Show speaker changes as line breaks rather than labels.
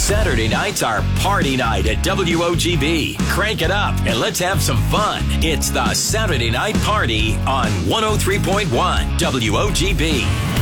Saturday nights are party night at WOGB. Crank it up and let's have some fun. It's the Saturday Night Party on 103.1 WOGB.